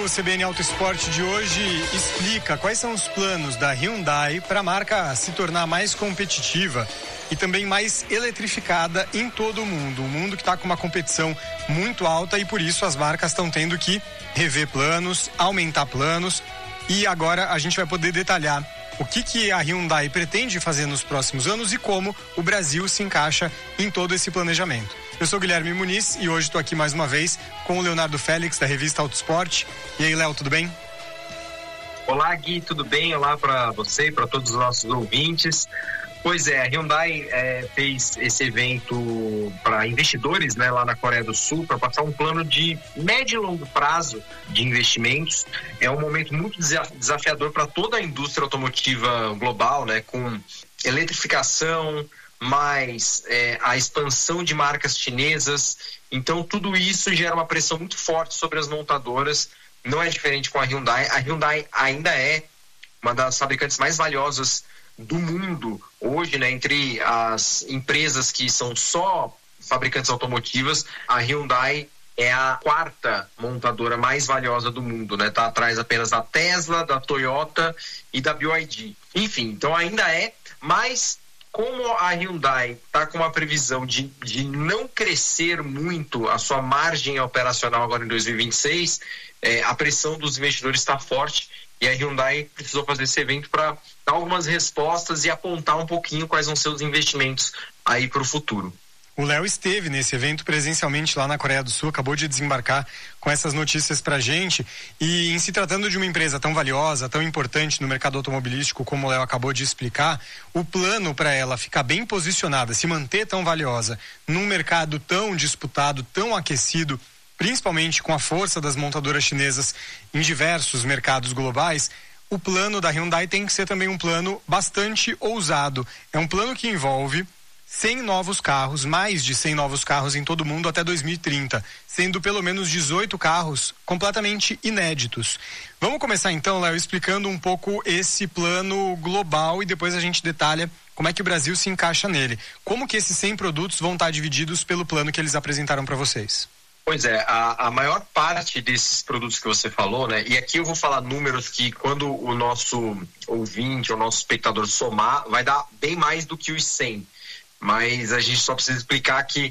o CBN Auto Esporte de hoje explica quais são os planos da Hyundai para a marca se tornar mais competitiva e também mais eletrificada em todo o mundo. Um mundo que está com uma competição muito alta e por isso as marcas estão tendo que rever planos, aumentar planos, e agora a gente vai poder detalhar o que a Hyundai pretende fazer nos próximos anos e como o Brasil se encaixa em todo esse planejamento. Eu sou Guilherme Muniz e hoje estou aqui mais uma vez com o Leonardo Félix, da revista Auto Esporte. E aí, Léo, tudo bem? Olá, Gui, tudo bem? Olá para você e para todos os nossos ouvintes. Pois é, a Hyundai fez esse evento para investidores, né, lá na Coreia do Sul, para passar um plano de médio e longo prazo de investimentos. É um momento muito desafiador para toda a indústria automotiva global, né, com eletrificação, mais a expansão de marcas chinesas. Então, tudo isso gera uma pressão muito forte sobre as montadoras. Não é diferente com a Hyundai. A Hyundai ainda é uma das fabricantes mais valiosas do mundo hoje, né? Entre as empresas que são só fabricantes automotivas, a Hyundai é a quarta montadora mais valiosa do mundo, né? Tá atrás apenas da Tesla, da Toyota e da BYD. Enfim, então ainda é, mas como a Hyundai está com uma previsão de não crescer muito a sua margem operacional agora em 2026, a pressão dos investidores está forte e a Hyundai precisou fazer esse evento para dar algumas respostas e apontar um pouquinho quais vão ser os investimentos aí para o futuro. O Léo esteve nesse evento presencialmente lá na Coreia do Sul, acabou de desembarcar com essas notícias pra gente, e em se tratando de uma empresa tão valiosa, tão importante no mercado automobilístico, como o Léo acabou de explicar, o plano para ela ficar bem posicionada, se manter tão valiosa num mercado tão disputado, tão aquecido, principalmente com a força das montadoras chinesas em diversos mercados globais, o plano da Hyundai tem que ser também um plano bastante ousado. É um plano que envolve 100 novos carros, mais de 100 novos carros em todo o mundo até 2030, sendo pelo menos 18 carros completamente inéditos. Vamos começar então, Léo, explicando um pouco esse plano global e depois a gente detalha como é que o Brasil se encaixa nele. Como que esses 100 produtos vão estar divididos pelo plano que eles apresentaram para vocês? Pois é, a maior parte desses produtos que você falou, né? E aqui eu vou falar números que quando o nosso ouvinte, o nosso espectador somar, vai dar bem mais do que os 100. Mas a gente só precisa explicar que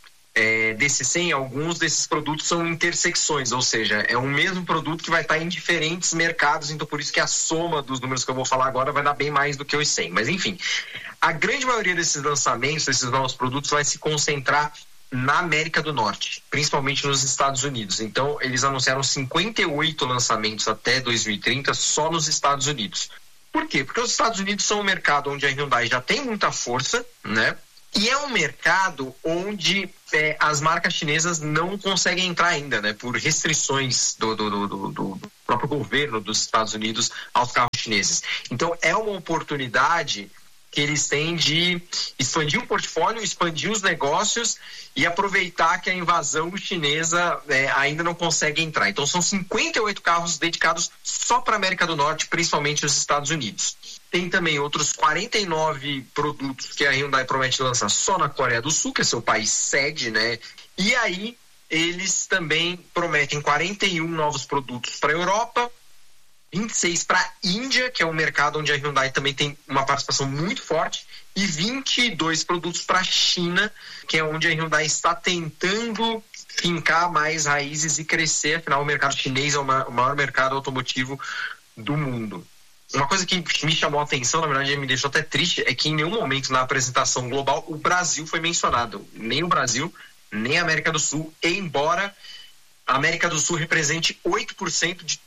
desses 100, alguns desses produtos são intersecções, ou seja, é um mesmo produto que vai estar em diferentes mercados, então por isso que a soma dos números que eu vou falar agora vai dar bem mais do que os 100. Mas enfim, a grande maioria desses lançamentos, desses novos produtos, vai se concentrar na América do Norte, principalmente nos Estados Unidos. Então, eles anunciaram 58 lançamentos até 2030 só nos Estados Unidos. Por quê? Porque os Estados Unidos são um mercado onde a Hyundai já tem muita força, né? E é um mercado onde as marcas chinesas não conseguem entrar ainda, né? Por restrições do próprio governo dos Estados Unidos aos carros chineses. Então, é uma oportunidade que eles têm de expandir o portfólio, expandir os negócios e aproveitar que a invasão chinesa ainda não consegue entrar. Então são 58 carros dedicados só para a América do Norte, principalmente os Estados Unidos. Tem também outros 49 produtos que a Hyundai promete lançar só na Coreia do Sul, que é seu país sede, né? E aí eles também prometem 41 novos produtos para a Europa, 26 para a Índia, que é um mercado onde a Hyundai também tem uma participação muito forte, e 22 produtos para a China, que é onde a Hyundai está tentando fincar mais raízes e crescer. Afinal, o mercado chinês é o maior mercado automotivo do mundo. Uma coisa que me chamou a atenção, na verdade me deixou até triste, é que em nenhum momento na apresentação global o Brasil foi mencionado. Nem o Brasil, nem a América do Sul, embora a América do Sul represente 8% de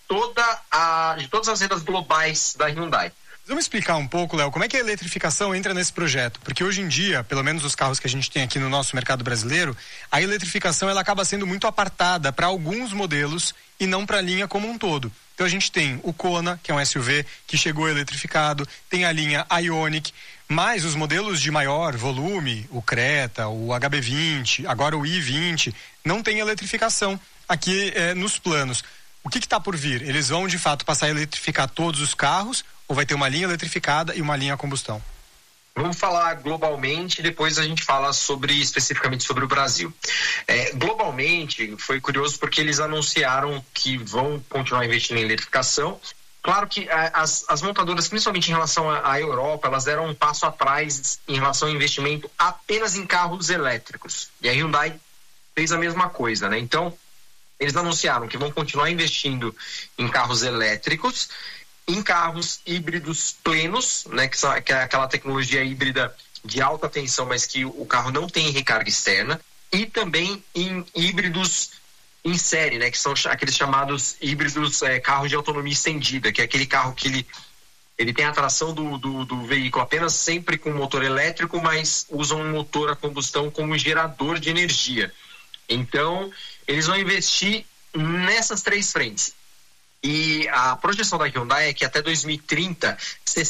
todas as vendas globais da Hyundai. Vamos explicar um pouco, Léo, como é que a eletrificação entra nesse projeto? Porque hoje em dia, pelo menos os carros que a gente tem aqui no nosso mercado brasileiro, a eletrificação ela acaba sendo muito apartada para alguns modelos e não para a linha como um todo. Então a gente tem o Kona, que é um SUV que chegou eletrificado, tem a linha Ioniq, mas os modelos de maior volume, o Creta, o HB20, agora o i20, não tem eletrificação aqui nos planos. O que está por vir? Eles vão de fato passar a eletrificar todos os carros ou vai ter uma linha eletrificada e uma linha a combustão? Vamos falar globalmente, depois a gente fala especificamente sobre o Brasil. Globalmente, foi curioso porque eles anunciaram que vão continuar investindo em eletrificação. Claro que as montadoras, principalmente em relação à Europa, elas deram um passo atrás em relação ao investimento apenas em carros elétricos. E a Hyundai fez a mesma coisa, né? Então, eles anunciaram que vão continuar investindo em carros elétricos, em carros híbridos plenos, né? Que é aquela tecnologia híbrida de alta tensão, mas que o carro não tem recarga externa, e também em híbridos em série, né? Que são aqueles chamados híbridos carros de autonomia estendida, que é aquele carro que ele tem a tração do veículo apenas sempre com motor elétrico, mas usa um motor a combustão como gerador de energia. Então, eles vão investir nessas 3 frentes. E a projeção da Hyundai é que até 2030,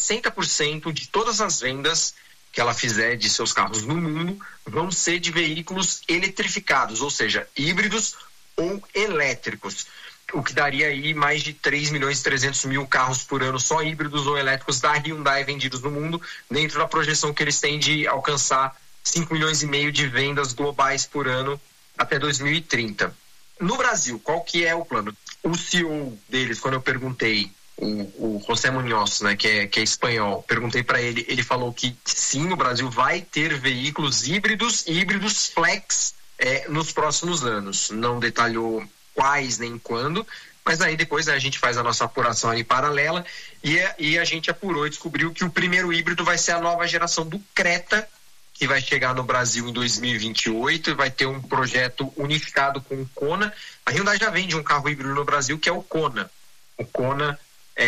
60% de todas as vendas que ela fizer de seus carros no mundo vão ser de veículos eletrificados, ou seja, híbridos ou elétricos, o que daria aí mais de 3.300.000 carros por ano só híbridos ou elétricos da Hyundai vendidos no mundo, dentro da projeção que eles têm de alcançar 5,5 milhões de vendas globais por ano até 2030. No Brasil, qual que é o plano? O CEO deles, quando eu perguntei, o José Muñoz, né, que é espanhol, perguntei para ele, ele falou que sim, o Brasil vai ter veículos híbridos e híbridos flex nos próximos anos. Não detalhou quais nem quando, mas aí depois a gente faz a nossa apuração aí paralela e a gente apurou e descobriu que o primeiro híbrido vai ser a nova geração do Creta, que vai chegar no Brasil em 2028 e vai ter um projeto unificado com o Kona. A Hyundai já vende um carro híbrido no Brasil, que é o Kona. O Kona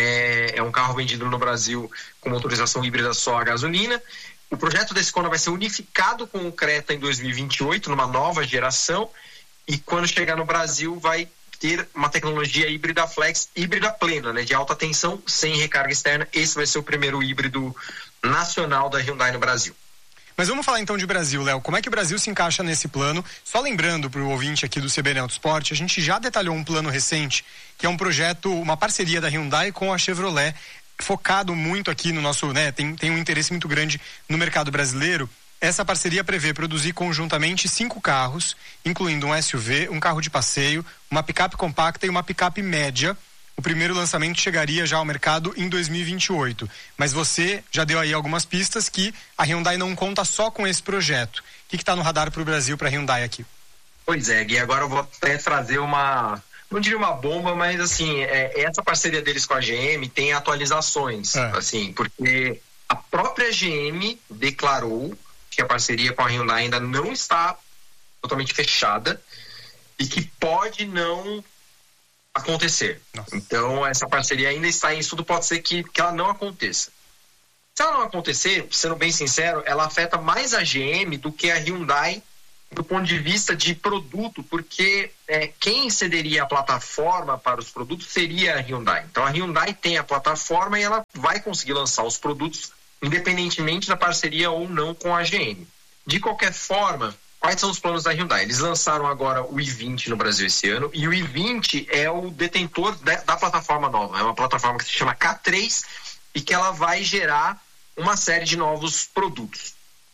é um carro vendido no Brasil com motorização híbrida só a gasolina. O projeto desse Kona vai ser unificado com o Creta em 2028, numa nova geração, e quando chegar no Brasil vai ter uma tecnologia híbrida flex, híbrida plena, né, de alta tensão, sem recarga externa. Esse vai ser o primeiro híbrido nacional da Hyundai no Brasil. Mas vamos falar então de Brasil, Léo. Como é que o Brasil se encaixa nesse plano? Só lembrando para o ouvinte aqui do CBN Autosport, a gente já detalhou um plano recente, que é um projeto, uma parceria da Hyundai com a Chevrolet, focado muito aqui no nosso, né, tem um interesse muito grande no mercado brasileiro. Essa parceria prevê produzir conjuntamente 5 carros, incluindo um SUV, um carro de passeio, uma picape compacta e uma picape média. O primeiro lançamento chegaria já ao mercado em 2028. Mas você já deu aí algumas pistas que a Hyundai não conta só com esse projeto. O que está no radar para o Brasil, para a Hyundai aqui? Pois é, Gui, agora eu vou até trazer não diria uma bomba, mas assim, essa parceria deles com a GM tem atualizações, assim, porque a própria GM declarou que a parceria com a Hyundai ainda não está totalmente fechada e que pode não acontecer. Nossa. Então, essa parceria ainda está em estudo, pode ser que ela não aconteça. Se ela não acontecer, sendo bem sincero, ela afeta mais a GM do que a Hyundai do ponto de vista de produto, porque quem cederia a plataforma para os produtos seria a Hyundai. Então, a Hyundai tem a plataforma e ela vai conseguir lançar os produtos independentemente da parceria ou não com a GM. De qualquer forma, quais são os planos da Hyundai? Eles lançaram agora o i20 no Brasil esse ano, e o i20 é o detentor da plataforma nova. É uma plataforma que se chama K3 e que ela vai gerar uma série de novos produtos.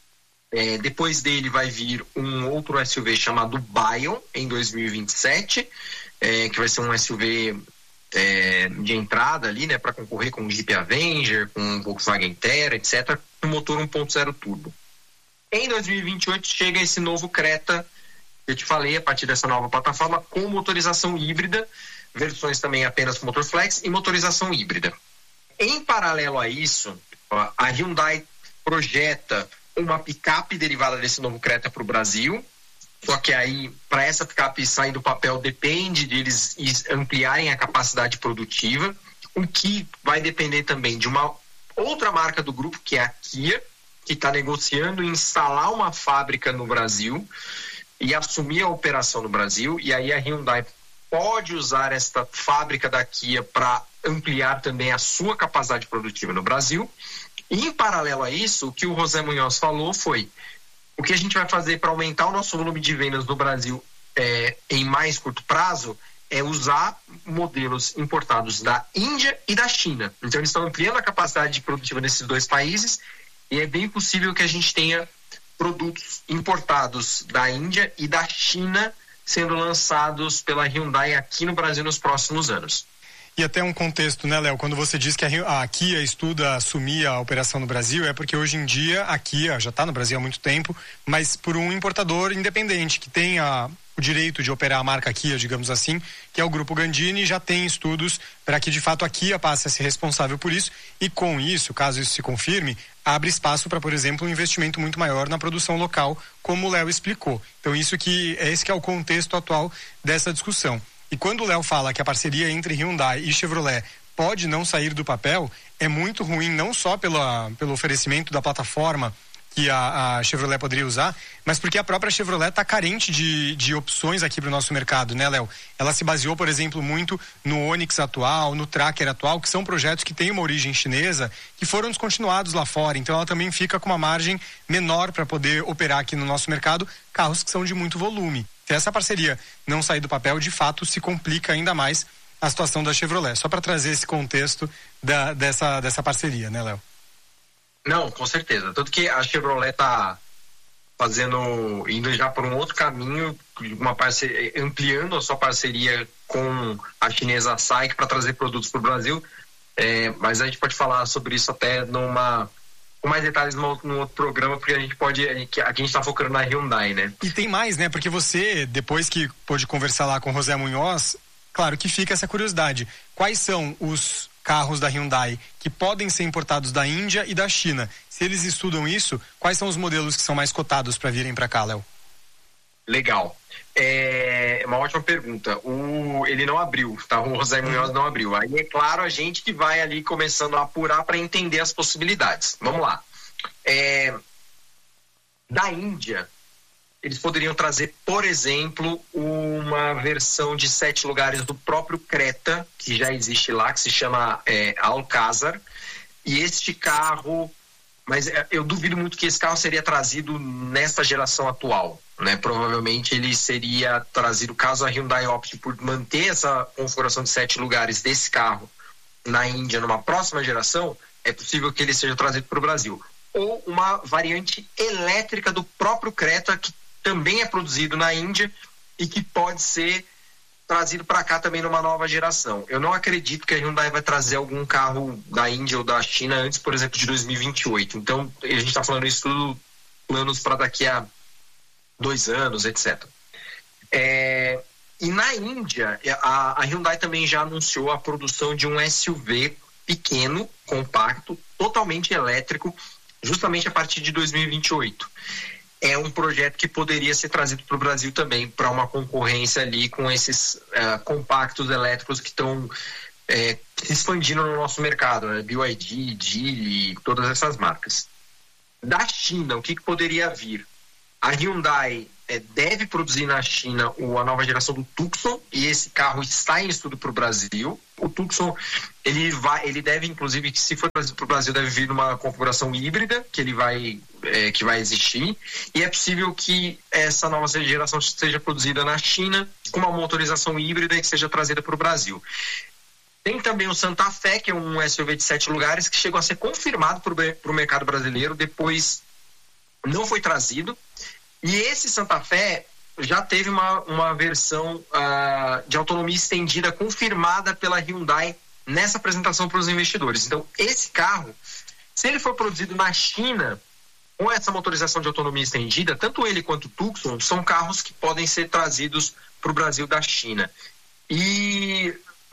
Depois dele vai vir um outro SUV chamado Bayon em 2027, que vai ser um SUV de entrada ali, né, para concorrer com o Jeep Avenger, com o Volkswagen Terra, etc., com motor 1.0 turbo. Em 2028 chega esse novo Creta, que eu te falei, a partir dessa nova plataforma, com motorização híbrida, versões também apenas com motor flex e motorização híbrida. Em paralelo a isso, a Hyundai projeta uma picape derivada desse novo Creta para o Brasil, só que aí, para essa picape sair do papel, depende de eles ampliarem a capacidade produtiva, o que vai depender também de uma outra marca do grupo, que é a Kia, que está negociando instalar uma fábrica no Brasil e assumir a operação no Brasil, e aí a Hyundai pode usar esta fábrica da Kia para ampliar também a sua capacidade produtiva no Brasil. E, em paralelo a isso, o que o José Muñoz falou foi: o que a gente vai fazer para aumentar o nosso volume de vendas no Brasil em mais curto prazo é usar modelos importados da Índia e da China. Então, eles estão ampliando a capacidade produtiva nesses dois países e é bem possível que a gente tenha produtos importados da Índia e da China sendo lançados pela Hyundai aqui no Brasil nos próximos anos. E até um contexto, né, Léo? Quando você diz que a Kia estuda assumir a operação no Brasil, é porque hoje em dia a Kia já está no Brasil há muito tempo, mas por um importador independente que tem o direito de operar a marca Kia, digamos assim, que é o Grupo Gandini, já tem estudos para que de fato a Kia passe a ser responsável por isso, e com isso, caso isso se confirme, abre espaço para, por exemplo, um investimento muito maior na produção local, como o Léo explicou. Então esse que é o contexto atual dessa discussão. E quando o Léo fala que a parceria entre Hyundai e Chevrolet pode não sair do papel, é muito ruim não só pelo oferecimento da plataforma que a Chevrolet poderia usar, mas porque a própria Chevrolet está carente de opções aqui para o nosso mercado, né, Léo? Ela se baseou, por exemplo, muito no Onix atual, no Tracker atual, que são projetos que têm uma origem chinesa, que foram descontinuados lá fora. Então ela também fica com uma margem menor para poder operar aqui no nosso mercado carros que são de muito volume. Se essa parceria não sair do papel, de fato se complica ainda mais a situação da Chevrolet. Só para trazer esse contexto dessa parceria, né, Léo? Não, com certeza. Tanto que a Chevrolet está indo já por um outro caminho, ampliando a sua parceria com a chinesa SAIC para trazer produtos para o Brasil. Mas a gente pode falar sobre isso até com mais detalhes no outro programa, porque aqui a gente está focando na Hyundai, né? E tem mais, né? Porque você, depois que pôde conversar lá com o José Munhoz, claro que fica essa curiosidade. Quais são os carros da Hyundai que podem ser importados da Índia e da China? Se eles estudam isso, quais são os modelos que são mais cotados para virem para cá, Léo? Legal. É uma ótima pergunta. Ele não abriu, tá? O José Munhoz não abriu. Aí é claro, a gente que vai ali começando a apurar para entender as possibilidades. Vamos lá. Da Índia, eles poderiam trazer, por exemplo, uma versão de 7 lugares do próprio Creta, que já existe lá, que se chama Alcazar. E este carro... Mas eu duvido muito que esse carro seria trazido nesta geração atual, né? Provavelmente ele seria trazido, caso a Hyundai opte por manter essa configuração de 7 lugares desse carro na Índia numa próxima geração, é possível que ele seja trazido para o Brasil. Ou uma variante elétrica do próprio Creta, que também é produzido na Índia e que pode ser trazido para cá também numa nova geração. Eu não acredito que a Hyundai vai trazer algum carro da Índia ou da China antes, por exemplo, de 2028. Então, a gente está falando isso tudo, planos para daqui a 2 anos, etc. E na Índia, a Hyundai também já anunciou a produção de um SUV pequeno, compacto, totalmente elétrico, justamente a partir de 2028. É um projeto que poderia ser trazido para o Brasil também, para uma concorrência ali com esses compactos elétricos que estão se expandindo no nosso mercado, né? BYD, Geely, todas essas marcas. Da China, o que poderia vir? A Hyundai deve produzir na China a nova geração do Tucson, e esse carro está em estudo para o Brasil. O Tucson, ele deve, inclusive, se for trazido para o Brasil, deve vir numa configuração híbrida, que vai existir, e é possível que essa nova geração seja produzida na China com uma motorização híbrida e que seja trazida para o Brasil. Tem também o Santa Fe, que é um SUV de 7 lugares, que chegou a ser confirmado para o mercado brasileiro, depois não foi trazido. E esse Santa Fe já teve uma versão de autonomia estendida confirmada pela Hyundai nessa apresentação para os investidores. Então, esse carro, se ele for produzido na China, com essa motorização de autonomia estendida, tanto ele quanto o Tucson são carros que podem ser trazidos para o Brasil da China. E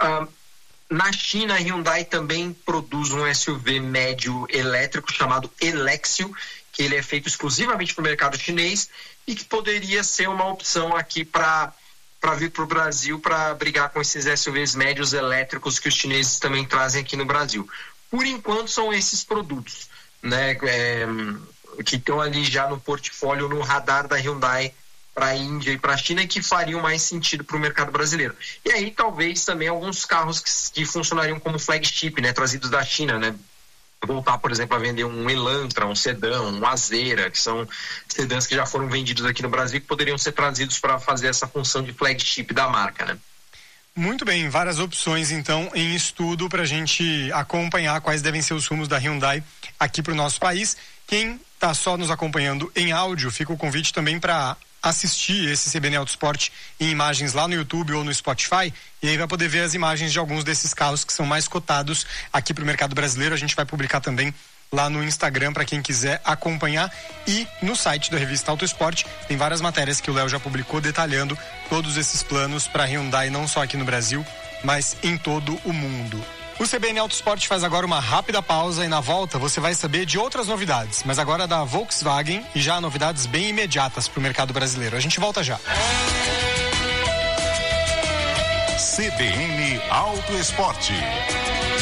na China, a Hyundai também produz um SUV médio elétrico chamado Elexio, que ele é feito exclusivamente para o mercado chinês e que poderia ser uma opção aqui para vir para o Brasil para brigar com esses SUVs médios elétricos que os chineses também trazem aqui no Brasil. Por enquanto são esses produtos, né, que estão ali já no portfólio, no radar da Hyundai para a Índia e para a China, e que fariam mais sentido para o mercado brasileiro. E aí talvez também alguns carros que funcionariam como flagship, né, trazidos da China, né? Voltar, por exemplo, a vender um Elantra, um sedã, um Azera, que são sedãs que já foram vendidos aqui no Brasil, que poderiam ser trazidos para fazer essa função de flagship da marca, né? Muito bem, várias opções então em estudo para a gente acompanhar quais devem ser os rumos da Hyundai aqui para o nosso país. Quem está só nos acompanhando em áudio, fica o convite também para assistir esse CBN Auto Esporte em imagens lá no YouTube ou no Spotify, e aí vai poder ver as imagens de alguns desses carros que são mais cotados aqui para o mercado brasileiro. A gente vai publicar também lá no Instagram para quem quiser acompanhar, e no site da revista Auto Esporte tem várias matérias que o Léo já publicou detalhando todos esses planos para Hyundai, não só aqui no Brasil, mas em todo o mundo. O CBN Auto Esporte faz agora uma rápida pausa e na volta você vai saber de outras novidades, mas agora da Volkswagen, e já novidades bem imediatas para o mercado brasileiro. A gente volta já. CBN Auto Esporte.